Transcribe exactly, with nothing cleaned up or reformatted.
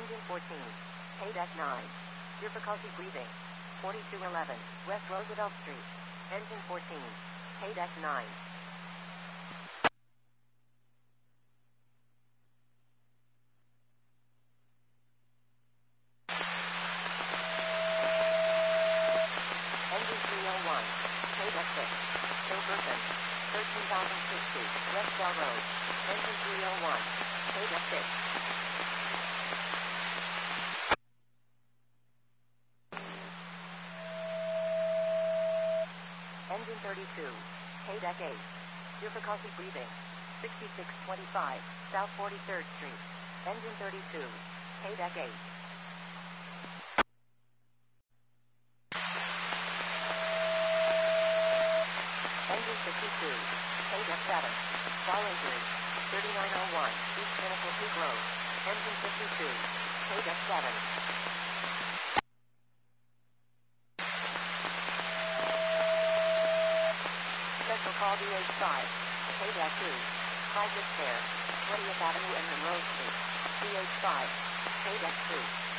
Engine fourteen. K-Deck nine. Difficulty breathing. forty-two eleven. West Roosevelt Street. Engine fourteen. K-Deck nine. Engine three oh one. K-Deck six. Silverton. thirteen thousand sixty. West Bell Road. Engine three oh one. K-Deck six. Engine thirty-two. K-Deck eight. Difficulty breathing. sixty-six twenty-five. South forty-third Street. Engine thirty-two. K-Deck eight. Engine fifty-two. K-Deck seven. Fall injury. thirty-nine oh one. East Pinnacle Peak Road. Engine fifty-two. K-Deck seven. Special call D H five. K-Deck two. High Disrepair. twentieth Avenue and Monroe Street. D H five. K-Deck two.